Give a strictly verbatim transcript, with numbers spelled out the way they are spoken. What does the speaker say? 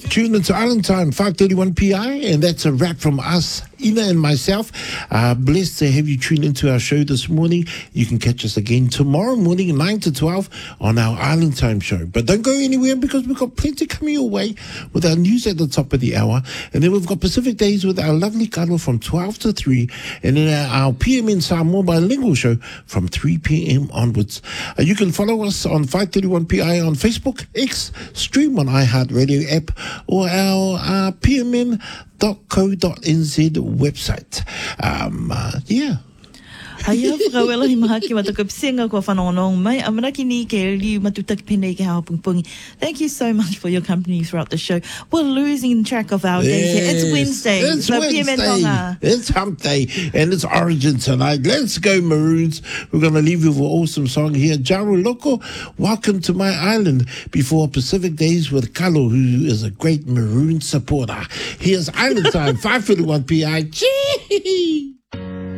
Tune into Island Time, five thirty-one P I, and that's a wrap from us, Ina and myself. Uh, blessed to have you tune into our show this morning. You can catch us again tomorrow morning, nine to twelve, on our Island Time show. But don't go anywhere because we've got plenty coming your way with our news at the top of the hour. And then we've got Pacific Days with our lovely Kalo from twelve to three. And then our P M in Samoa bilingual show from three p.m. onwards. Uh, you can follow us on five thirty-one P I on Facebook, X, stream on iHeartRadio app, or our uh, p m n dot co dot n z website. Um, uh, yeah. Haia whakawela hi maha ki wata kapisenga kua whanonong mai. Amaraki ni ke liu matutaki pene ke hawa pungpungi. Thank you so much for your company throughout the show. We're losing track of our days here. It's Wednesday. It's so Wednesday. It's hump day. And it's Origin tonight. Let's go Maroons. We're going to leave you with an awesome song here. Jaru Loko, welcome to my island before Pacific Days with Kalo, who is a great Maroon supporter. Here's Island Time, five thirty-one P I. Gee!